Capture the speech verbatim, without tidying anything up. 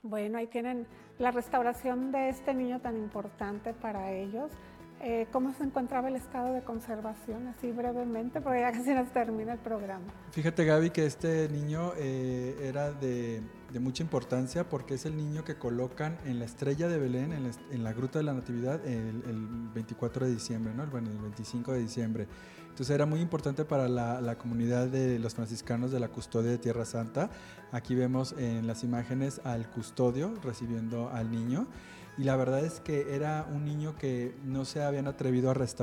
Bueno, ahí tienen la restauración de este niño tan importante para ellos. Eh, ¿Cómo se encontraba el estado de conservación? Así brevemente, porque ya casi nos termina el programa. Fíjate, Gaby, que este niño eh, era de, de mucha importancia porque es el niño que colocan en la estrella de Belén, en la, en la Gruta de la Natividad, el, el veinticuatro de diciembre, ¿no? Bueno, el veinticinco de diciembre. Entonces era muy importante para la, la comunidad de los franciscanos de la Custodia de Tierra Santa. Aquí vemos en las imágenes al custodio recibiendo al niño. Y la verdad es que era un niño que no se habían atrevido a restaurar